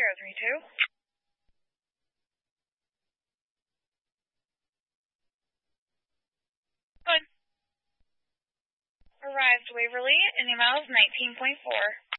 032. Good. Arrived Waverly in the amount of 19.4.